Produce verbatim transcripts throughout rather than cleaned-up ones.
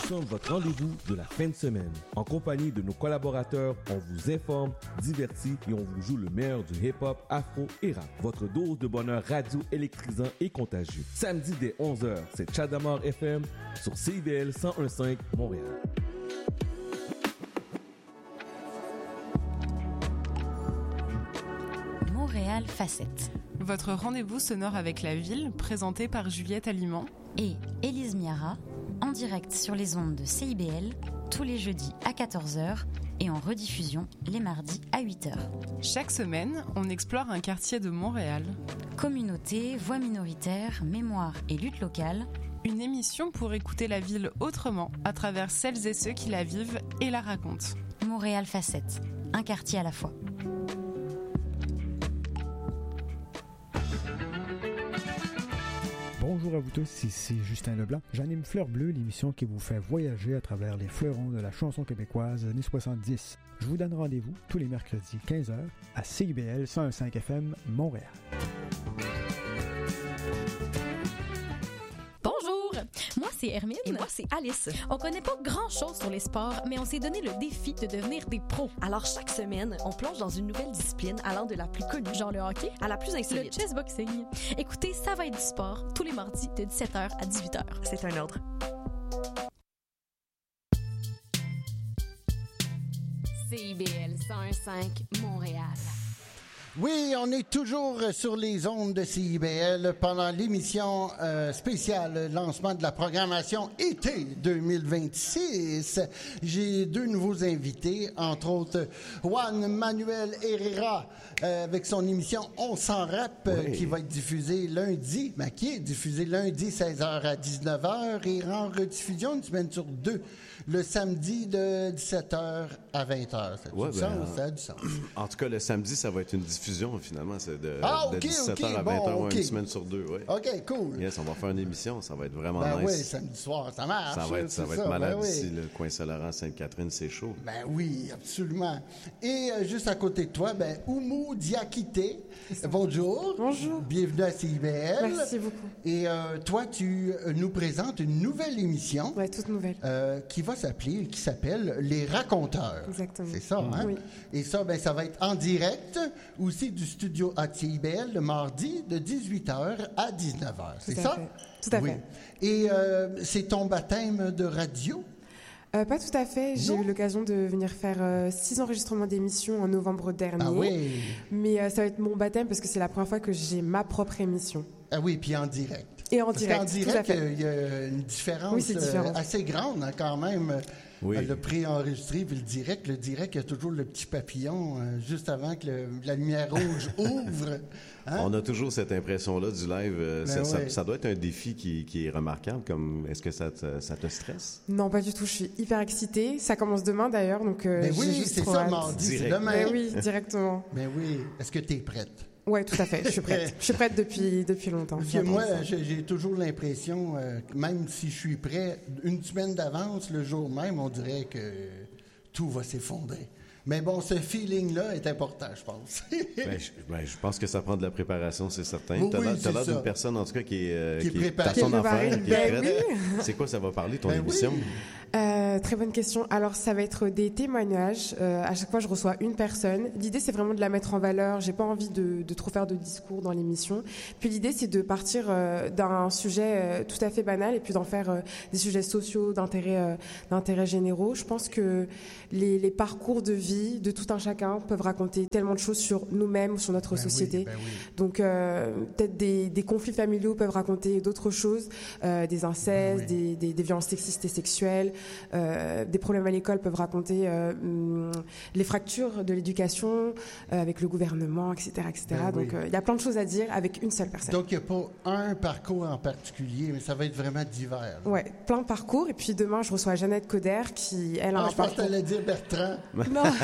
sommes votre rendez-vous de la fin de semaine. En compagnie de nos collaborateurs, on vous informe, divertit et on vous joue le meilleur du hip-hop, afro et rap. Votre dose de bonheur radio électrisant et contagieux. Samedi dès onze heures, c'est Chadamar F M sur C I B L cent un virgule cinq Montréal. Montréal Facette. Votre rendez-vous sonore avec la ville, présenté par Juliette Aliment et Élise Miara, en direct sur les ondes de C I B L, tous les jeudis à quatorze heures et en rediffusion les mardis à huit heures. Chaque semaine, on explore un quartier de Montréal. Communauté, voix minoritaire, mémoire et lutte locale. Une émission pour écouter la ville autrement, à travers celles et ceux qui la vivent et la racontent. Montréal Facette, un quartier à la fois. Bonjour à vous tous, ici Justin Leblanc. J'anime Fleur Bleue, l'émission qui vous fait voyager à travers les fleurons de la chanson québécoise années soixante-dix. Je vous donne rendez-vous tous les mercredis quinze heures à C I B L cent un virgule cinq F M Montréal. Moi, c'est Hermine. Et moi, c'est Alice. On connaît pas grand-chose sur les sports, mais on s'est donné le défi de devenir des pros. Alors, chaque semaine, on plonge dans une nouvelle discipline allant de la plus connue, genre le hockey, à la plus insolite, le chessboxing. Écoutez, ça va être du sport, tous les mardis de dix-sept heures à dix-huit heures. C'est un ordre. C I B L cent un virgule cinq Montréal. Oui, on est toujours sur les ondes de C I B L pendant l'émission euh, spéciale lancement de la programmation été deux mille vingt-six. J'ai deux nouveaux invités, entre autres Juan Manuel Herrera euh, avec son émission On s'en rappe oui. euh, qui va être diffusée lundi, mais qui est diffusée lundi seize heures à dix-neuf heures et en rediffusion une semaine sur deux le samedi de dix-sept heures à vingt heures. Ça a ouais, du ben, sens, ça a du sens. En tout cas, le samedi, ça va être une diffusion, finalement. C'est de, ah, de okay, dix-sept heures okay, à vingt heures, bon, okay. Une semaine sur deux. Ouais. OK, cool. Yes, on va faire une émission. Ça va être vraiment ben nice. oui, samedi soir, ça marche. Ça va être, ça va ça, être malade ben ici, oui. le coin Saint-Laurent, Sainte-Catherine, c'est chaud. Ben oui, absolument. Et euh, juste à côté de toi, ben, Oumou Diakité. Bonjour. Bonjour. Bienvenue à C I B L. Merci beaucoup. Et euh, toi, tu euh, nous présentes une nouvelle émission. Oui, toute nouvelle. Euh, qui va s'appeler, qui s'appelle Les Raconteurs. Exactement. C'est ça, hein? Oui. Et ça, ben, ça va être en direct aussi du studio à C I B L le mardi de dix-huit heures à dix-neuf heures. C'est ça? Fait. Tout à oui. fait. Et euh, c'est ton baptême de radio? Euh, pas tout à fait. J'ai non? eu l'occasion de venir faire euh, six enregistrements d'émissions en novembre dernier. Ah oui. Mais euh, ça va être mon baptême parce que c'est la première fois que j'ai ma propre émission. Ah oui, puis en direct. Et en parce direct. En direct, il y a une différence oui, euh, assez grande hein, quand même. Oui. Le pré-enregistré puis le direct. Le direct, il y a toujours le petit papillon euh, juste avant que le, la lumière rouge ouvre. Hein? On a toujours cette impression-là du live. Euh, ben ça, ouais. ça, ça doit être un défi qui, qui est remarquable. Comme, est-ce que ça te, ça te stresse? Non, pas du tout. Je suis hyper excitée. Ça commence demain d'ailleurs. Donc, euh, ben j'ai oui, juste c'est trop ça, hâte. mardi. Direct. C'est demain. Ben oui, directement. Ben oui. Est-ce que tu es prête? Ouais, tout à fait. Je suis prête. Je suis prête depuis depuis longtemps. Puis moi, j'ai, j'ai toujours l'impression, euh, que même si je suis prêt une semaine d'avance, le jour même, on dirait que tout va s'effondrer. Mais bon, ce feeling-là est important, je pense. ben, je, ben, je pense que ça prend de la préparation, c'est certain. Oui, t'as oui, l'air, c'est t'as l'air ça. d'une personne, en tout cas, qui est, euh, qui est qui préparée. est à son qui est affaire, préparée. qui est Ben prête. oui. C'est quoi ça va parler, ton ben émission? Oui. Euh, très bonne question. Alors, ça va être des témoignages. Euh, à chaque fois, je reçois une personne. L'idée, c'est vraiment de la mettre en valeur. J'ai pas envie de, de trop faire de discours dans l'émission. Puis l'idée, c'est de partir euh, d'un sujet euh, tout à fait banal et puis d'en faire euh, des sujets sociaux, d'intérêt, euh, d'intérêt généraux. Je pense que les, les parcours de vie de tout un chacun peuvent raconter tellement de choses sur nous-mêmes, sur notre ben société. Oui, ben oui. Donc, euh, peut-être des, des conflits familiaux peuvent raconter d'autres choses, euh, des incestes, ben oui. des, des, des violences sexistes et sexuelles. Euh, des problèmes à l'école peuvent raconter euh, hum, les fractures de l'éducation euh, avec le gouvernement, et cetera, et cetera. Ben Donc, il oui. euh, y a plein de choses à dire avec une seule personne. Donc, il n'y a pas un parcours en particulier, mais ça va être vraiment divers. Ouais, plein de parcours. Et puis demain, je reçois Jeannette Coder qui, elle, a ah, un je parcours. pense que t'allais dire Bertrand. Non,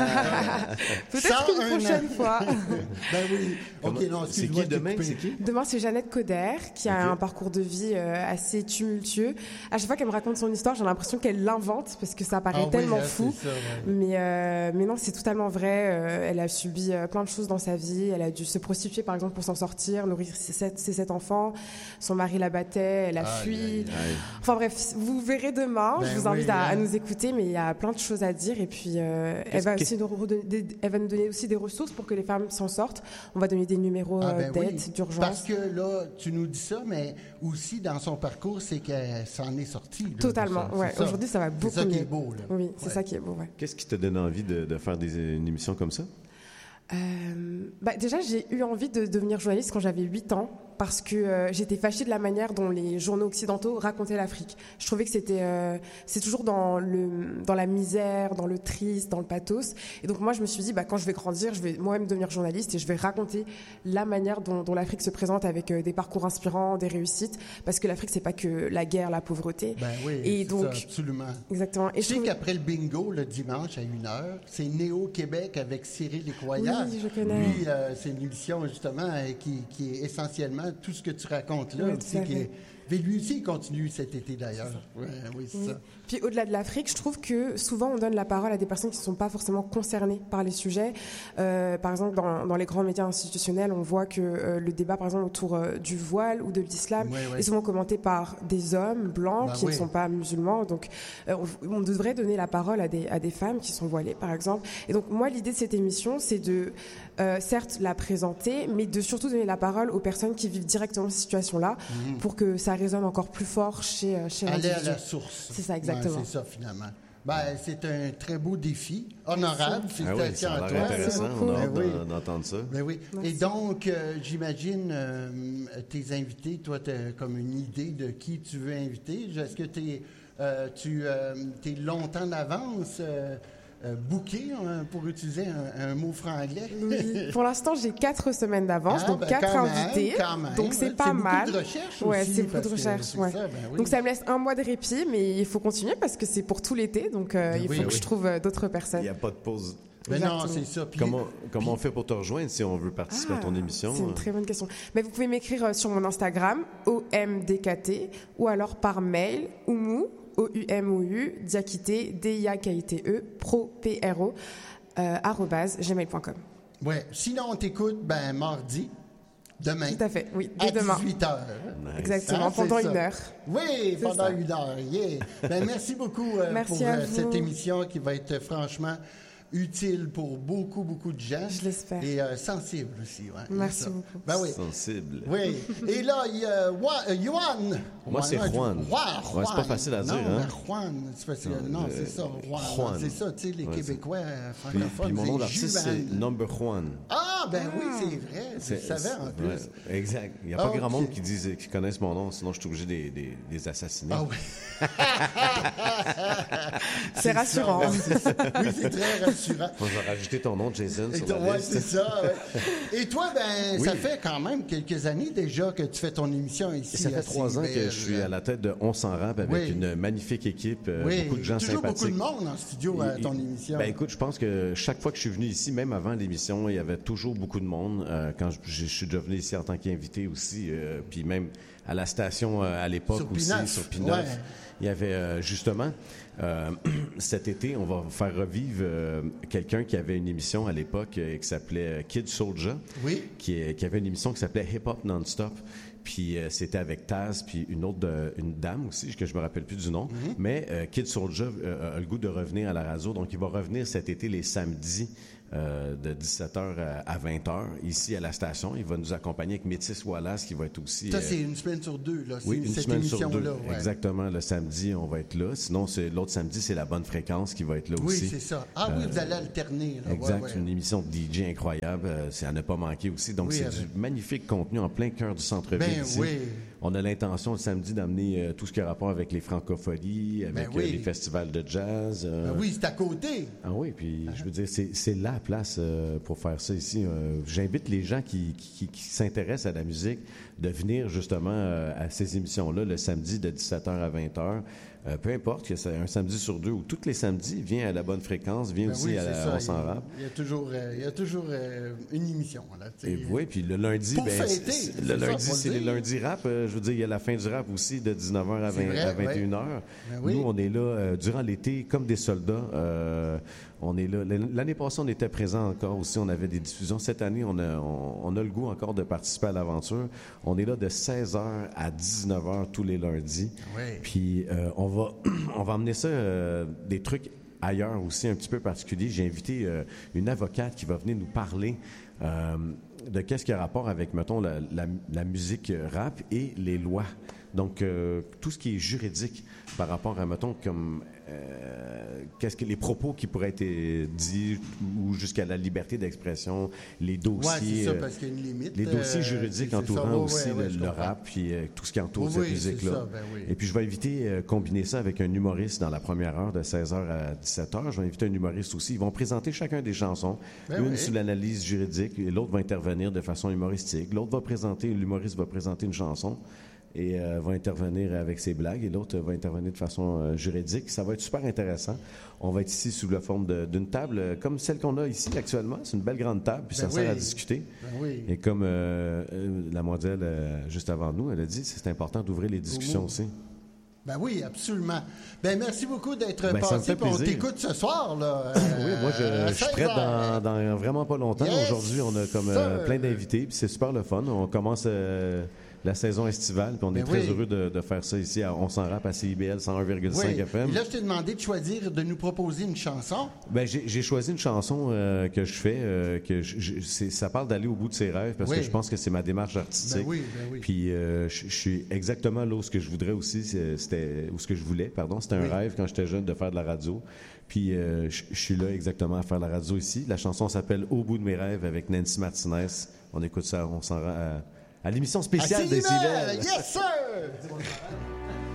Peut-être une prochaine fois. Ben oui. OK, non, c'est qui demain? C'est qui? Demain, c'est Jeannette Coder, qui a okay. un parcours de vie euh, assez tumultueux. À chaque fois qu'elle me raconte son histoire, j'ai l'impression qu'elle l'invente, parce que ça paraît ah, tellement oui, là, fou. Ça, ouais. mais, euh, mais non, c'est totalement vrai. Euh, elle a subi euh, plein de choses dans sa vie. Elle a dû se prostituer, par exemple, pour s'en sortir, nourrir ses sept, ses sept enfants. Son mari la battait, elle a aïe, fui. Aïe, aïe. Enfin bref, vous verrez demain. Ben je vous invite oui, à, à nous écouter, mais il y a plein de choses à dire. Et puis, euh, elle, va aussi nous redonner, elle va nous donner aussi des ressources pour que les femmes s'en sortent. On va donner des numéros ah, ben d'aide, oui. d'urgence. Parce que là, tu nous dis ça, mais aussi dans son parcours, c'est qu'elle s'en est sortie. Là, totalement, oui. Aujourd'hui, ça va beaucoup mieux. C'est ça qui est beau. Là. Oui, c'est ouais. ça qui est beau, ouais. Qu'est-ce qui te donne envie de, de faire des, une émission comme ça? Euh, bah déjà, j'ai eu envie de devenir journaliste quand j'avais huit ans. Parce que euh, j'étais fâchée de la manière dont les journaux occidentaux racontaient l'Afrique. Je trouvais que c'était, euh, c'est toujours dans le, dans la misère, dans le triste, dans le pathos. Et donc moi, je me suis dit, bah quand je vais grandir, je vais moi-même devenir journaliste et je vais raconter la manière dont, dont l'Afrique se présente avec euh, des parcours inspirants, des réussites. Parce que l'Afrique, c'est pas que la guerre, la pauvreté. Ben oui, et donc ça, absolument. Exactement. Et je sais trouve... qu'après le bingo le dimanche à une heure, c'est Néo-Québec avec Cyril Lécoyard. Oui, je connais. Lui, euh, c'est une émission justement euh, qui, qui est essentiellement tout ce que tu racontes là, oui, aussi, qui est... Mais lui aussi, il continue cet été d'ailleurs. Ouais, oui, c'est oui. ça. Puis au-delà de l'Afrique, je trouve que souvent on donne la parole à des personnes qui ne sont pas forcément concernées par les sujets. Euh, par exemple, dans, dans les grands médias institutionnels, on voit que euh, le débat, par exemple, autour euh, du voile ou de l'islam oui, oui. est souvent commenté par des hommes blancs bah, qui oui. ne sont pas musulmans. Donc, euh, on, on devrait donner la parole à des, à des femmes qui sont voilées, par exemple. Et donc, moi, l'idée de cette émission, c'est de, euh, certes, la présenter, mais de surtout donner la parole aux personnes qui vivent directement ces situations-là mmh. pour que ça résonne encore plus fort chez, chez l'individu. Aller à la source. C'est ça, exactement. Ouais, c'est ça, finalement. Ben, c'est un très beau défi, honorable. Félicitations ah oui, ça a l'air à toi. Intéressant, on a hâte ben oui. d'entendre ça. Ben oui. Et donc, euh, j'imagine, euh, tes invités, toi, tu as comme une idée de qui tu veux inviter. Est-ce que t'es, euh, tu euh, es longtemps d'avance euh, Euh, booké, hein, pour utiliser un, un mot franglais. Oui. Pour l'instant, j'ai quatre semaines d'avance, ah, donc ben, quatre invités. Même, donc c'est pas c'est mal. C'est beaucoup de recherche ouais, aussi. C'est beaucoup de recherche. Ouais. Ça, ben oui. Donc ça me laisse un mois de répit, mais il faut continuer parce que c'est pour tout l'été, donc euh, il faut oui, que oui. je trouve d'autres personnes. Il n'y a pas de pause. Mais non, c'est ça. Puis, comment comment puis, on fait pour te rejoindre si on veut participer ah, à ton émission? C'est une très bonne question. Mais vous pouvez m'écrire sur mon Instagram, O M D K T, ou alors par mail, Oumou, O U M O U, Diakité, D I A K I T E, pro, P R O, euh, arrobase, gmail point com. Ouais. Sinon, on t'écoute, ben, mardi, demain. Tout à fait, oui, dès à demain. dix-huit heures. Nice. Exactement, ah, pendant une heure. Oui, c'est pendant ça. une heure, yeah. Ben, merci beaucoup euh, merci pour euh, vous. cette émission qui va être franchement utile pour beaucoup, beaucoup de gens. Je l'espère. Et euh, sensible aussi. Ouais, merci beaucoup. Ben oui. Sensible. Oui. Et là, il y a Juan. Moi, c'est Juan. Juan. Ouais, c'est pas facile à non, dire. Hein? Juan. C'est facile. Non, non c'est ça. Juan. Juan. C'est ça, tu sais, les ouais, Québécois euh, francophones. Puis, puis mon nom d'artiste, c'est Number Juan. Ah, ben ah. oui, c'est vrai. Je le savais en plus. Ouais, exact. Il n'y a pas ah, grand okay. monde qui, disent, qui connaissent mon nom, sinon je suis obligé de les, des, des assassiner. Ah oui. c'est, c'est rassurant. Ça, oui, c'est très rassurant. Moi, je vais rajouter ton nom, Jason, sur toi, la ouais, liste. c'est ça. Ouais. Et toi, ben, oui. ça fait quand même quelques années déjà que tu fais ton émission ici. Ça fait trois ans que je suis à la tête de On s'en rappe avec oui. une magnifique équipe, oui. beaucoup de gens toujours sympathiques. Toujours beaucoup de monde en studio à ton émission. Ben écoute, je pense que chaque fois que je suis venu ici, même avant l'émission, il y avait toujours beaucoup de monde. Euh, quand je, je suis devenu ici en tant qu'invité aussi, euh, puis même à la station euh, à l'époque sur aussi, P neuf. sur P neuf, ouais. il y avait euh, justement... Euh, cet été, on va faire revivre euh, quelqu'un qui avait une émission à l'époque euh, qui s'appelait Kid Soulja, oui. qui, qui avait une émission qui s'appelait Hip Hop Non-Stop. Puis euh, c'était avec Taz, puis une autre, de, une dame aussi, que je me rappelle plus du nom. Mm-hmm. Mais euh, Kid Soulja euh, a le goût de revenir à la radio, donc il va revenir cet été les samedis. Euh, de dix-sept heures à vingt heures ici à la station. Il va nous accompagner avec Métis Wallace qui va être aussi... Ça, euh... c'est une semaine sur deux, là. C'est oui, une cette semaine sur deux. Ouais. Exactement. Le samedi, on va être là. Sinon, c'est l'autre samedi, c'est la bonne fréquence qui va être là oui, aussi. Oui, c'est ça. Ah euh, oui, vous allez alterner. Là. Exact. Ouais, ouais. Une émission de D J incroyable. C'est à ne pas manquer aussi. Donc, oui, c'est avec... du magnifique contenu en plein cœur du centre-ville ben, ici. oui. on a l'intention le samedi d'amener euh, tout ce qui a rapport avec les francophonies, avec Ben oui. euh, les festivals de jazz. euh. Ben oui, c'est à côté. Ah oui, puis je veux dire, c'est, c'est la place euh, pour faire ça ici. Euh, j'invite les gens qui, qui, qui s'intéressent à la musique de venir justement euh, à ces émissions-là le samedi de dix-sept heures à vingt heures. Euh, peu importe que c'est un samedi sur deux ou tous les samedis, viens à la bonne fréquence, viens Ben aussi oui, à c'est la ça. On s'en rappe. Il y a toujours, euh, il y a toujours euh, une émission. Là, Et oui, puis le lundi, pour ben, fêter, c'est- c'est le ça, lundi, faut le c'est les dire. lundis rap. Euh, je veux dire, il y a la fin du rap aussi de dix-neuf heures à, C'est vingt, vrai, à vingt et une heures. Ben oui. Nous, on est là euh, durant l'été comme des soldats. Euh, on est là. L'année passée, on était présents encore aussi. On avait des diffusions. Cette année, on a, on, on a le goût encore de participer à l'aventure. On est là de seize heures à dix-neuf heures tous les lundis. Oui. Puis euh, on va on va emmener ça euh, des trucs ailleurs aussi un petit peu particuliers. J'ai invité euh, une avocate qui va venir nous parler euh, de qu'est-ce qui a rapport avec, mettons, la, la, la musique rap et les lois. Donc, euh, tout ce qui est juridique par rapport à, mettons, comme euh, qu'est-ce que les propos qui pourraient être euh, dits ou jusqu'à la liberté d'expression, les Oui, dossiers, c'est ça, euh, parce qu'il y a une limite. les dossiers euh, juridiques c'est- c'est ça. entourant Ouais, aussi ouais, ouais, le, je le comprends. rap puis euh, tout ce qui entoure Oui, cette oui, musique-là. c'est ça, ben oui. Et puis, je vais inviter, euh, combiner ça avec un humoriste dans la première heure de seize heures à dix-sept heures. Je vais inviter un humoriste aussi. Ils vont présenter chacun des chansons. Ben une oui. sur l'analyse juridique, et l'autre va intervenir de façon humoristique. L'autre va présenter, l'humoriste va présenter une chanson et euh, va intervenir avec ses blagues, et l'autre va intervenir de façon euh, juridique. Ça va être super intéressant. On va être ici sous la forme de- d'une table euh, comme celle qu'on a ici actuellement. C'est une belle grande table, puis Ben ça sert à oui. discuter. Ben oui. Et comme euh, euh, la mondiale, euh, juste avant nous, elle a dit, c'est important d'ouvrir les discussions Oui. aussi. Ben oui, absolument. Ben merci beaucoup d'être Ben, ça me passé. fait puis On plaisir. t'écoute ce soir, là. Oui, moi, je, euh, je suis à prêt seize heures. dans, dans vraiment pas longtemps. Yes, Aujourd'hui, on a comme euh, sir. plein d'invités, puis c'est super le fun. On commence euh, la saison estivale, puis on est Ben très oui. heureux de, de faire ça ici à On s'en rappe à C I B L cent un virgule cinq Oui. F M. Et là, je t'ai demandé de choisir, de nous proposer une chanson. Ben, j'ai, j'ai choisi une chanson euh, que je fais, euh, que je, je- c'est- ça parle d'aller au bout de ses rêves, parce Oui. que je pense que c'est ma démarche artistique. Ben oui, ben oui. Puis euh, je, je suis exactement là où ce que je voudrais aussi, c'est- c'était où ce que je voulais, pardon, c'était un Oui. rêve quand j'étais jeune de faire de la radio. Puis euh, je, je suis là exactement à faire la radio ici. La chanson s'appelle Au bout de mes rêves avec Nancy Martinez. On écoute ça, on s'en rend à, à l'émission À spéciale C I B des L, Cibelles. yes, sir!